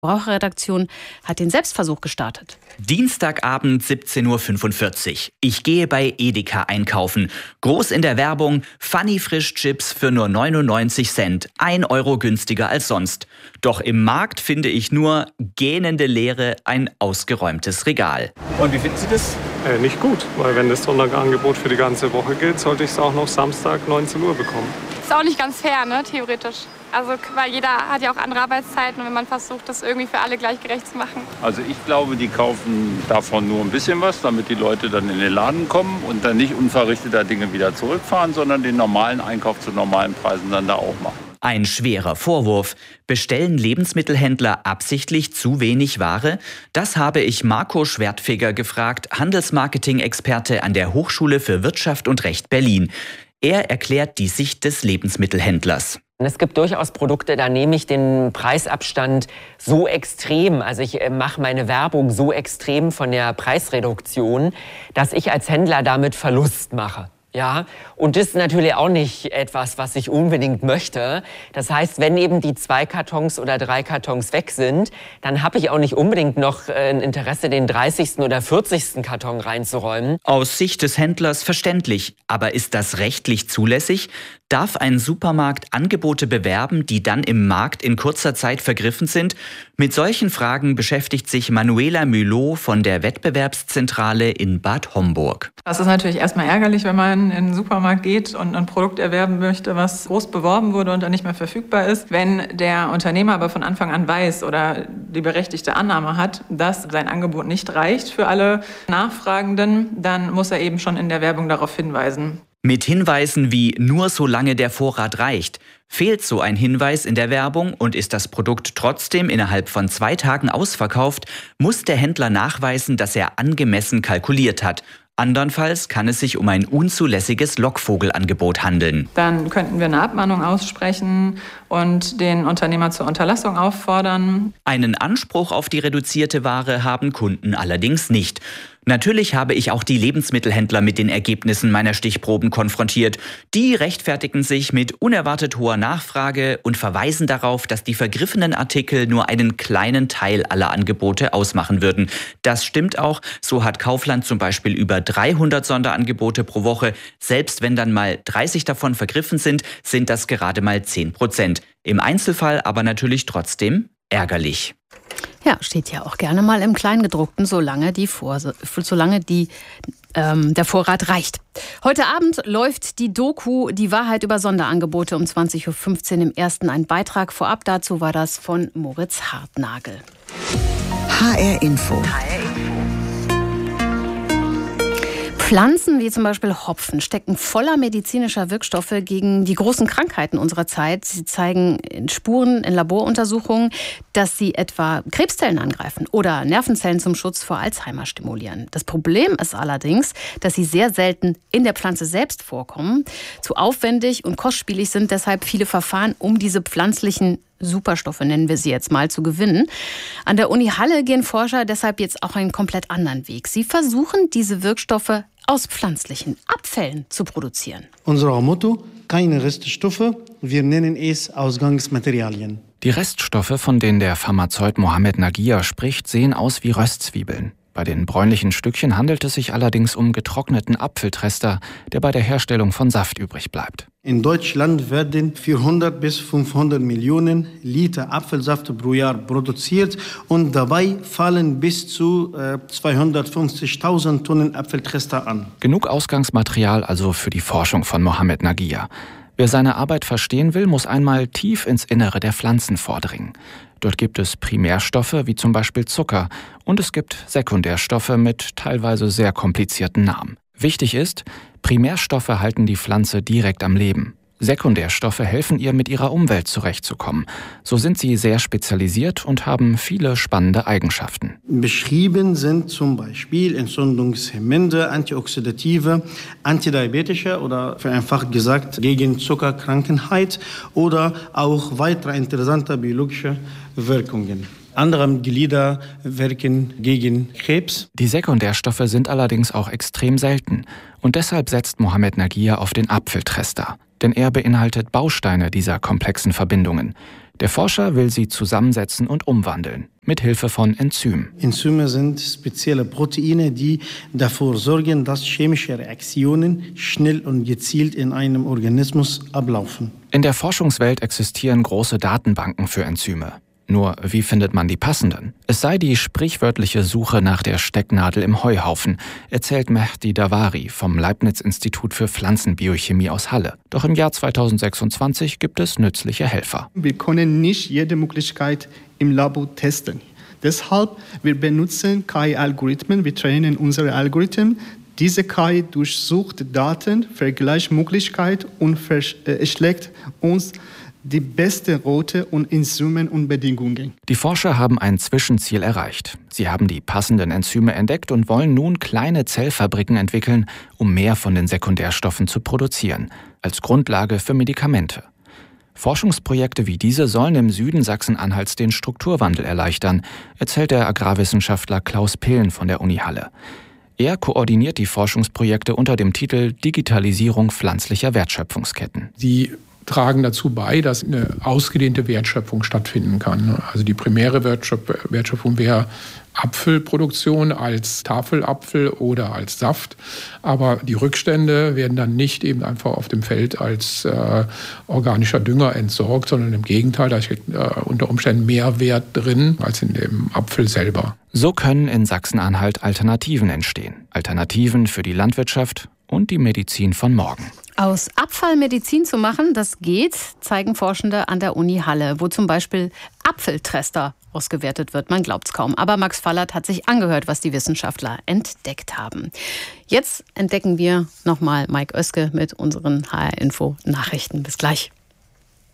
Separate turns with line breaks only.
Verbraucherredaktion hat den Selbstversuch gestartet.
Dienstagabend 17:45 Uhr. Ich gehe bei Edeka einkaufen. Groß in der Werbung: Funny Frisch Chips für nur 99 Cent. 1 Euro günstiger als sonst. Doch im Markt finde ich nur gähnende Leere, ein ausgeräumtes Regal.
Und wie finden Sie das?
Nicht gut, weil wenn das Sonderangebot für die ganze Woche gilt, sollte ich es auch noch Samstag 19 Uhr bekommen.
Ist auch nicht ganz fair, ne, theoretisch. Also, weil jeder hat ja auch andere Arbeitszeiten und wenn man versucht, das irgendwie für alle gleich gerecht zu machen.
Also ich glaube, die kaufen davon nur ein bisschen was, damit die Leute dann in den Laden kommen und dann nicht unverrichteter Dinge wieder zurückfahren, sondern den normalen Einkauf zu normalen Preisen dann da auch machen.
Ein schwerer Vorwurf. Bestellen Lebensmittelhändler absichtlich zu wenig Ware? Das habe ich Marco Schwertfeger gefragt, Handelsmarketing-Experte an der Hochschule für Wirtschaft und Recht Berlin. Er erklärt die Sicht des Lebensmittelhändlers.
Es gibt durchaus Produkte, da nehme ich den Preisabstand so extrem, also ich mache meine Werbung so extrem von der Preisreduktion, dass ich als Händler damit Verlust mache. Ja, und das ist natürlich auch nicht etwas, was ich unbedingt möchte. Das heißt, wenn eben die 2 Kartons oder 3 Kartons weg sind, dann habe ich auch nicht unbedingt noch ein Interesse, den 30. oder 40. Karton reinzuräumen.
Aus Sicht des Händlers verständlich. Aber ist das rechtlich zulässig? Darf ein Supermarkt Angebote bewerben, die dann im Markt in kurzer Zeit vergriffen sind? Mit solchen Fragen beschäftigt sich Manuela Mülot von der Wettbewerbszentrale in Bad Homburg.
Das ist natürlich erstmal ärgerlich, wenn man in den Supermarkt geht und ein Produkt erwerben möchte, was groß beworben wurde und dann nicht mehr verfügbar ist. Wenn der Unternehmer aber von Anfang an weiß oder die berechtigte Annahme hat, dass sein Angebot nicht reicht für alle Nachfragenden, dann muss er eben schon in der Werbung darauf hinweisen.
Mit Hinweisen wie nur solange der Vorrat reicht. Fehlt so ein Hinweis in der Werbung und ist das Produkt trotzdem innerhalb von 2 Tagen ausverkauft, muss der Händler nachweisen, dass er angemessen kalkuliert hat. Andernfalls kann es sich um ein unzulässiges Lockvogelangebot handeln.
Dann könnten wir eine Abmahnung aussprechen und den Unternehmer zur Unterlassung auffordern.
Einen Anspruch auf die reduzierte Ware haben Kunden allerdings nicht. Natürlich habe ich auch die Lebensmittelhändler mit den Ergebnissen meiner Stichproben konfrontiert. Die rechtfertigen sich mit unerwartet hoher Nachfrage und verweisen darauf, dass die vergriffenen Artikel nur einen kleinen Teil aller Angebote ausmachen würden. Das stimmt auch. So hat Kaufland zum Beispiel über 300 Sonderangebote pro Woche. Selbst wenn dann mal 30 davon vergriffen sind, sind das gerade mal 10%. Im Einzelfall aber natürlich trotzdem ärgerlich.
Ja, steht ja auch gerne mal im Kleingedruckten, solange der Vorrat reicht. Heute Abend läuft die Doku Die Wahrheit über Sonderangebote um 20:15 Uhr im Ersten ein Beitrag. Vorab dazu war das von Moritz Hartnagel.
HR Info.
Pflanzen wie zum Beispiel Hopfen stecken voller medizinischer Wirkstoffe gegen die großen Krankheiten unserer Zeit. Sie zeigen in Spuren in Laboruntersuchungen, dass sie etwa Krebszellen angreifen oder Nervenzellen zum Schutz vor Alzheimer stimulieren. Das Problem ist allerdings, dass sie sehr selten in der Pflanze selbst vorkommen. Zu aufwendig und kostspielig sind deshalb viele Verfahren, um diese pflanzlichen Superstoffe, nennen wir sie jetzt mal, zu gewinnen. An der Uni Halle gehen Forscher deshalb jetzt auch einen komplett anderen Weg. Sie versuchen, diese Wirkstoffe aus pflanzlichen Abfällen zu produzieren.
Unser Motto: keine Reststoffe, wir nennen es Ausgangsmaterialien.
Die Reststoffe, von denen der Pharmazeut Mohamed Nagia spricht, sehen aus wie Röstzwiebeln. Bei den bräunlichen Stückchen handelt es sich allerdings um getrockneten Apfeltrester, der bei der Herstellung von Saft übrig bleibt.
In Deutschland werden 400 bis 500 Millionen Liter Apfelsaft pro Jahr produziert und dabei fallen bis zu 250.000 Tonnen Apfeltrester an.
Genug Ausgangsmaterial also für die Forschung von Mohamed Nagia. Wer seine Arbeit verstehen will, muss einmal tief ins Innere der Pflanzen vordringen. Dort gibt es Primärstoffe wie zum Beispiel Zucker und es gibt Sekundärstoffe mit teilweise sehr komplizierten Namen. Wichtig ist, Primärstoffe halten die Pflanze direkt am Leben. Sekundärstoffe helfen ihr, mit ihrer Umwelt zurechtzukommen. So sind sie sehr spezialisiert und haben viele spannende Eigenschaften.
Beschrieben sind zum Beispiel entzündungshemmende, antioxidative, antidiabetische oder vereinfacht gesagt gegen Zuckerkrankheit oder auch weitere interessante biologische Wirkungen. Andere Glieder wirken gegen Krebs.
Die Sekundärstoffe sind allerdings auch extrem selten. Und deshalb setzt Mohamed Nagia auf den Apfeltrester. Denn er beinhaltet Bausteine dieser komplexen Verbindungen. Der Forscher will sie zusammensetzen und umwandeln, mit Hilfe von Enzymen.
Enzyme sind spezielle Proteine, die dafür sorgen, dass chemische Reaktionen schnell und gezielt in einem Organismus ablaufen.
In der Forschungswelt existieren große Datenbanken für Enzyme. Nur, wie findet man die passenden? Es sei die sprichwörtliche Suche nach der Stecknadel im Heuhaufen, erzählt Mehdi Davari vom Leibniz-Institut für Pflanzenbiochemie aus Halle. Doch im Jahr 2026 gibt es nützliche Helfer.
Wir können nicht jede Möglichkeit im Labor testen. Deshalb wir benutzen KI-Algorithmen, wir trainieren unsere Algorithmen. Diese KI durchsucht Daten, Vergleichsmöglichkeit und schlägt uns die beste Route und Enzymen und Bedingungen.
Die Forscher haben ein Zwischenziel erreicht. Sie haben die passenden Enzyme entdeckt und wollen nun kleine Zellfabriken entwickeln, um mehr von den Sekundärstoffen zu produzieren, als Grundlage für Medikamente. Forschungsprojekte wie diese sollen im Süden Sachsen-Anhalts den Strukturwandel erleichtern, erzählt der Agrarwissenschaftler Klaus Pillen von der Uni Halle. Er koordiniert die Forschungsprojekte unter dem Titel Digitalisierung pflanzlicher Wertschöpfungsketten.
Die tragen dazu bei, dass eine ausgedehnte Wertschöpfung stattfinden kann. Also die primäre Wertschöpfung wäre Apfelproduktion als Tafelapfel oder als Saft. Aber die Rückstände werden dann nicht eben einfach auf dem Feld als organischer Dünger entsorgt, sondern im Gegenteil, da ist unter Umständen mehr Wert drin als in dem Apfel selber.
So können in Sachsen-Anhalt Alternativen entstehen. Alternativen für die Landwirtschaft und die Medizin von morgen.
Aus Abfall Medizin zu machen, das geht, zeigen Forschende an der Uni Halle, wo zum Beispiel Apfeltrester ausgewertet wird. Man glaubt's kaum. Aber Max Fallert hat sich angehört, was die Wissenschaftler entdeckt haben. Jetzt entdecken wir nochmal Mike Oeske mit unseren HR-Info-Nachrichten. Bis gleich.